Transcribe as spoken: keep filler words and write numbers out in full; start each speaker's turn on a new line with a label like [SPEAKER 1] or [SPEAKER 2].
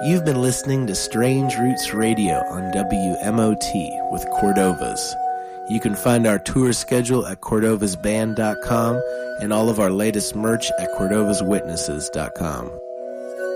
[SPEAKER 1] You've been listening to Strange Roots Radio on W M O T with Cordovas. You can find our tour schedule at cordovas band dot com and all of our latest merch at cordovas witnesses dot com.